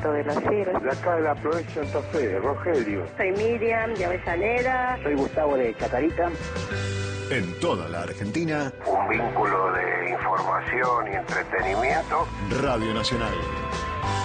de Las Heras. De acá de la provincia de Santa Fe, Rogelio. Soy Miriam de Avellaneda. Soy Gustavo de Chacarita. En toda la Argentina, Un vínculo de información y entretenimiento. Radio Nacional.